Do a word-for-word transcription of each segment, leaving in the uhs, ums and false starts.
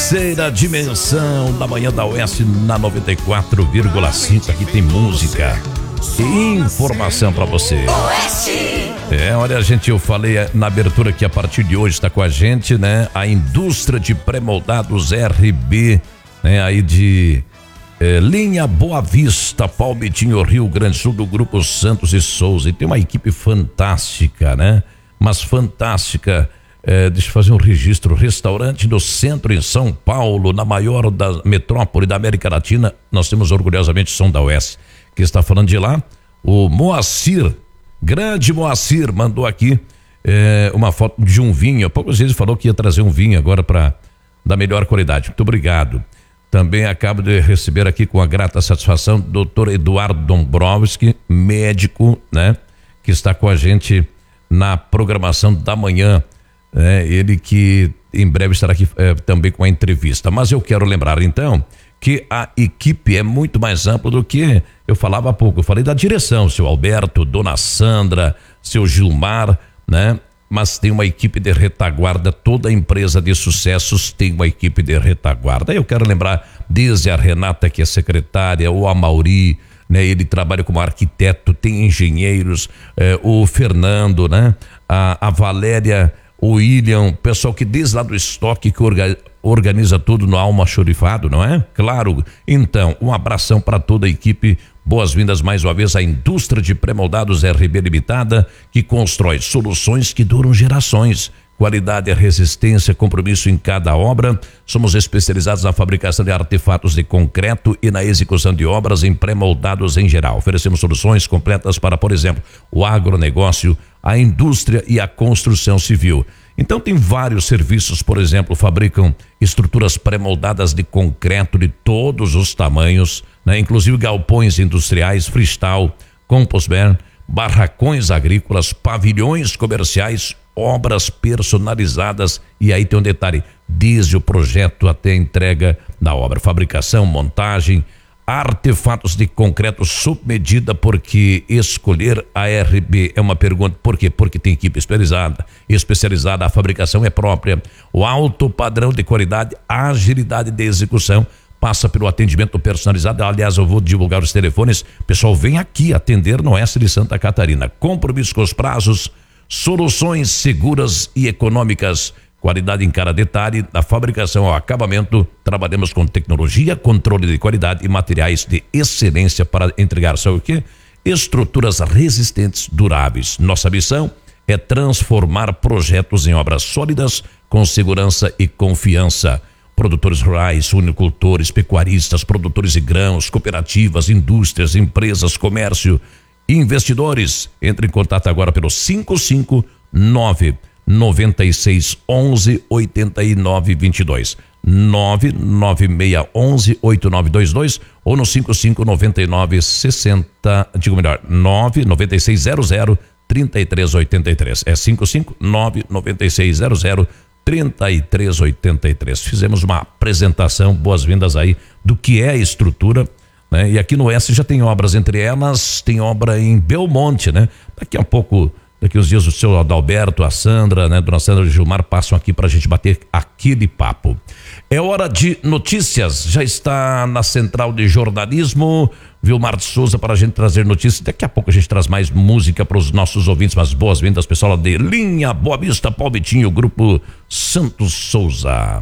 Terceira dimensão da manhã da Oeste na noventa e quatro vírgula cinco. Aqui tem música e informação pra você. Oeste. É, olha, gente, eu falei na abertura que a partir de hoje está com a gente, né? A indústria de pré-moldados R B, né? Aí de é, linha Boa Vista, Palmitinho, Rio Grande do Sul, do Grupo Santos e Souza. E tem uma equipe fantástica, né? Mas fantástica. É, deixa eu fazer um registro. Restaurante do centro em São Paulo, na maior da metrópole da América Latina. Nós temos orgulhosamente Som da Oeste. Que está falando de lá, o Moacir, grande Moacir, mandou aqui é, uma foto de um vinho. Há poucos dias falou que ia trazer um vinho agora para da melhor qualidade. Muito obrigado. Também acabo de receber aqui com a grata satisfação doutor Eduardo Dombrowski, médico, né? Que está com a gente na programação da manhã. É, ele que em breve estará aqui é, também com a entrevista. Mas eu quero lembrar então que a equipe é muito mais ampla do que eu falava há pouco. Eu falei da direção, seu Alberto, dona Sandra, seu Gilmar, né? Mas tem uma equipe de retaguarda, toda empresa de sucessos tem uma equipe de retaguarda. Eu quero lembrar desde a Renata, que é secretária, o Amauri, né? Ele trabalha como arquiteto, tem engenheiros, eh, o Fernando, né? A, a Valéria, o William, pessoal que desde lá do estoque que orga, organiza tudo no almoxarifado, não é? Claro. Então, um abração para toda a equipe. Boas-vindas mais uma vez à indústria de pré-moldados R B Limitada, que constrói soluções que duram gerações. Qualidade, resistência, compromisso em cada obra. Somos especializados na fabricação de artefatos de concreto e na execução de obras em pré-moldados em geral. Oferecemos soluções completas para, por exemplo, o agronegócio, a indústria e a construção civil. Então tem vários serviços, por exemplo, fabricam estruturas pré-moldadas de concreto de todos os tamanhos, né? Inclusive galpões industriais, freestyle, compost bear, barracões agrícolas, pavilhões comerciais, obras personalizadas. E aí tem um detalhe, desde o projeto até a entrega da obra, fabricação, montagem, artefatos de concreto sob medida. Porque escolher a R B é uma pergunta, por quê? Porque tem equipe especializada, especializada, a fabricação é própria, o alto padrão de qualidade, a agilidade de execução, passa pelo atendimento personalizado. Aliás, eu vou divulgar os telefones, pessoal, vem aqui atender no oeste de Santa Catarina, compromisso com os prazos, soluções seguras e econômicas, qualidade em cada detalhe, da fabricação ao acabamento. Trabalhamos com tecnologia, controle de qualidade e materiais de excelência para entregar, sabe o quê? Estruturas resistentes, duráveis. Nossa missão é transformar projetos em obras sólidas com segurança e confiança. Produtores rurais, unicultores, pecuaristas, produtores de grãos, cooperativas, indústrias, empresas, comércio, investidores. Entre em contato agora pelo cinco cinco nove noventa e seis onze oitenta e nove vinte e dois, nove nove seis onze oito nove dois dois ou no cinco cinco noventa e nove sessenta, digo melhor, nove noventa e seis zero zero trinta e três oitenta e três. É cinco cinco nove noventa e seis zero zero trinta e três oitenta e três. Fizemos uma apresentação, boas-vindas aí do que é a estrutura, né? E aqui no Oeste já tem obras, entre elas tem obra em Belmonte, né? Daqui a pouco, daqui uns dias, o seu Adalberto, a Sandra, né? Dona Sandra e Gilmar passam aqui pra gente bater aquele papo. É hora de notícias, já está na central de jornalismo, Vilmar de Souza, para a gente trazer notícias. Daqui a pouco a gente traz mais música para os nossos ouvintes, mas boas-vindas, pessoal de linha Boa Vista, Palmitinho, Grupo Santos Souza.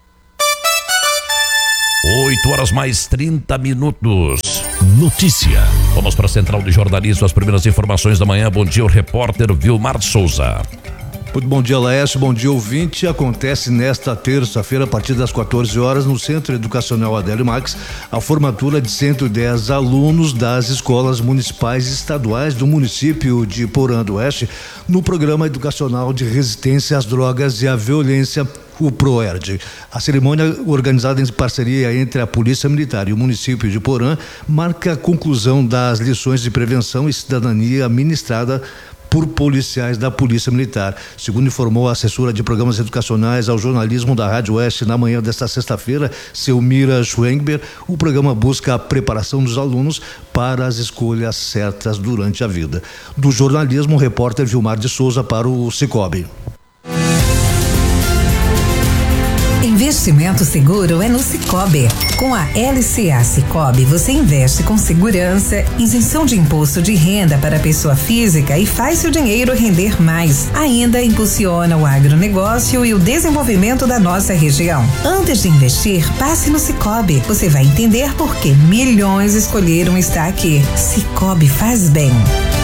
oito horas mais trinta minutos. Notícia. Vamos para a central de jornalismo, as primeiras informações da manhã. Bom dia, o repórter Vilmar de Souza. Muito bom dia, Laércio, bom dia, ouvinte. Acontece nesta terça-feira, a partir das quatorze horas, no Centro Educacional Adélio Max, a formatura de cento e dez alunos das escolas municipais e estaduais do município de Porã do Oeste, no Programa Educacional de Resistência às Drogas e à Violência, o PROERD. A cerimônia, organizada em parceria entre a Polícia Militar e o município de Porã, marca a conclusão das lições de prevenção e cidadania ministrada por policiais da Polícia Militar. Segundo informou a assessora de programas educacionais ao jornalismo da Rádio Oeste na manhã desta sexta-feira, Selmira Schwengber, o programa busca a preparação dos alunos para as escolhas certas durante a vida. Do jornalismo, o repórter Vilmar de Souza para o Cicobi. Investimento seguro é no Sicoob. Com a L C A Sicoob, você investe com segurança, isenção de imposto de renda para pessoa física e faz seu dinheiro render mais. Ainda impulsiona o agronegócio e o desenvolvimento da nossa região. Antes de investir, passe no Sicoob. Você vai entender por que milhões escolheram estar aqui. Sicoob faz bem.